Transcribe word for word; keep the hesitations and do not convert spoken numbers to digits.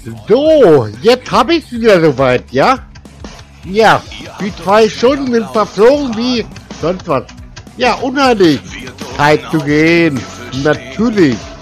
So, jetzt habe ich wieder soweit, ja? Ja, die zwei Stunden sind verflogen wie sonst was. Ja, unheimlich. Zeit zu gehen. Natürlich.